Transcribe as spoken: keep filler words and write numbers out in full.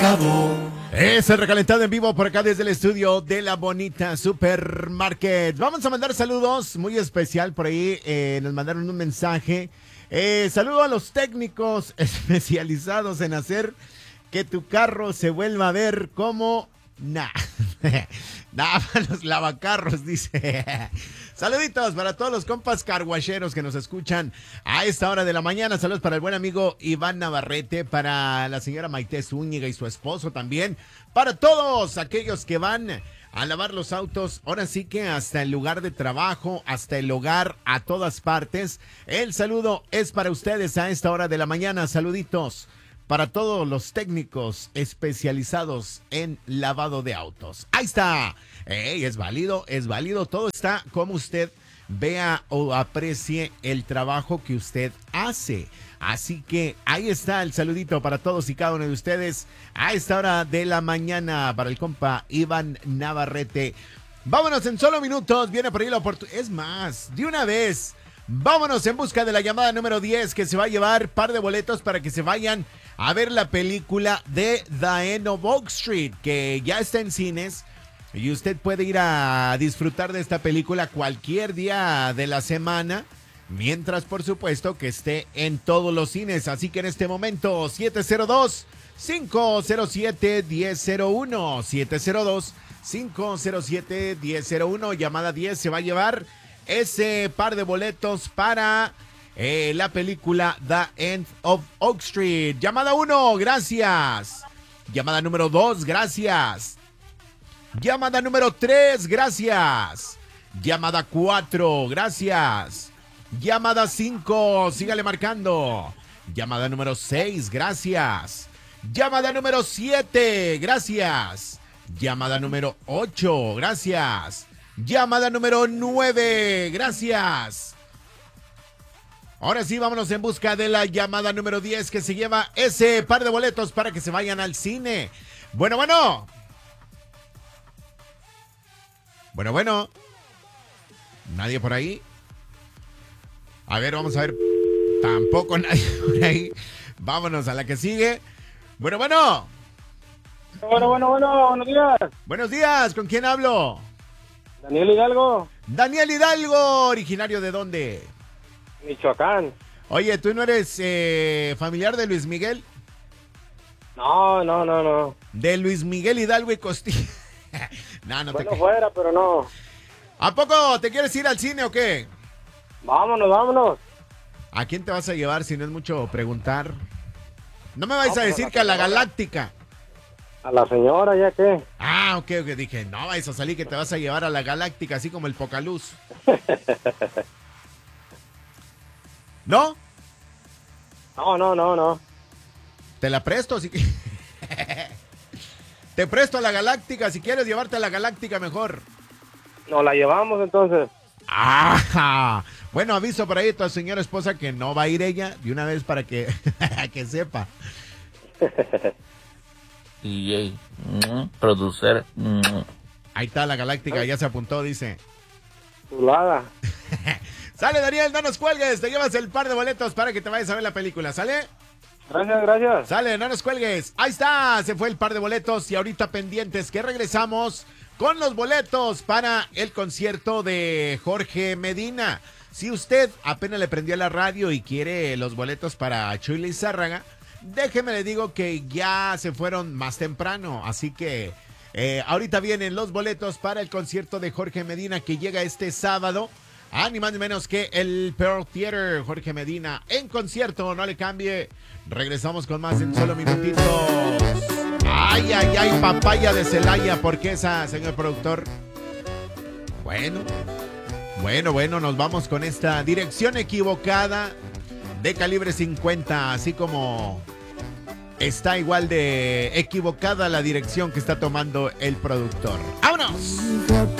acabó. Es el recalentado en vivo por acá desde el estudio de la bonita Supermarket. Vamos a mandar saludos muy especial por ahí. Eh, nos mandaron un mensaje. Eh, saludo a los técnicos especializados en hacer que tu carro se vuelva a ver como... Nah, nada, los lavacarros, dice. Saluditos para todos los compas carguacheros que nos escuchan a esta hora de la mañana. Saludos para el buen amigo Iván Navarrete, para la señora Maite Zúñiga y su esposo también. Para todos aquellos que van a lavar los autos, ahora sí que hasta el lugar de trabajo, hasta el hogar, a todas partes. El saludo es para ustedes a esta hora de la mañana. Saluditos para todos los técnicos especializados en lavado de autos. Ahí está. Hey, es válido, es válido. Todo está como usted vea o aprecie el trabajo que usted hace. Así que ahí está el saludito para todos y cada uno de ustedes a esta hora de la mañana para el compa Iván Navarrete. Vámonos en solo minutos. Viene por ahí la oportunidad. Es más, de una vez, vámonos en busca de la llamada número diez que se va a llevar par de boletos para que se vayan a ver la película de The End of Oak Street, que ya está en cines y usted puede ir a disfrutar de esta película cualquier día de la semana, mientras por supuesto que esté en todos los cines. Así que en este momento siete cero dos, cinco cero siete, uno cero cero uno, siete cero dos, cinco cero siete, uno cero cero uno, llamada diez se va a llevar ese par de boletos para Eh, la película The End of Oak Street. Llamada uno, gracias. Llamada número dos, gracias. Llamada número tres, gracias. Llamada cuatro, gracias. Llamada cinco, sígale marcando. Llamada número seis, gracias. Llamada número siete, gracias. Llamada número ocho, gracias. Llamada número nueve, gracias. Ahora sí, vámonos en busca de la llamada número diez que se lleva ese par de boletos para que se vayan al cine. Bueno, bueno. Bueno, bueno. ¿Nadie por ahí? A ver, vamos a ver. Tampoco nadie por ahí. Vámonos a la que sigue. Bueno, bueno. Bueno, bueno, bueno, buenos días. Buenos días, ¿con quién hablo? Daniel Hidalgo. Daniel Hidalgo, ¿originario de dónde? Michoacán. Oye, ¿tú no eres eh, familiar de Luis Miguel? No, no, no, no. De Luis Miguel Hidalgo y Costilla. no, no bueno, te fuera, pero no. ¿A poco te quieres ir al cine o qué? Vámonos, vámonos. ¿A quién te vas a llevar si no es mucho preguntar? No me vais no, a decir que a la Galáctica. A la señora, ¿ya qué? Ah, ok, ok. Dije, no vais a salir que te vas a llevar a la Galáctica, así como el Pocaluz. ¿No? No, no, no, no. Te la presto, si te presto a la Galáctica, si quieres llevarte a la Galáctica mejor. Nos la llevamos entonces. Ah, bueno, aviso por ahí a tu señora esposa que no va a ir ella de una vez para que, que sepa. D J, producer. Ahí está la Galáctica, ya se apuntó, dice. Chulada. Sale, Daniel, no nos cuelgues, te llevas el par de boletos para que te vayas a ver la película, ¿sale? Gracias, gracias. Sale, no nos cuelgues. Ahí está, se fue el par de boletos y ahorita pendientes que regresamos con los boletos para el concierto de Jorge Medina. Si usted apenas le prendió la radio y quiere los boletos para Chuy Lizárraga, déjeme le digo que ya se fueron más temprano, así que eh, ahorita vienen los boletos para el concierto de Jorge Medina que llega este sábado. Ah, ni más ni menos que el Pearl Theater, Jorge Medina en concierto, no le cambie. Regresamos con más en solo minutitos. Ay, ay, ay, papaya de Celaya, ¿por qué esa, señor productor? Bueno, bueno, bueno, nos vamos con esta dirección equivocada de calibre cincuenta, así como está igual de equivocada la dirección que está tomando el productor. ¡Vámonos!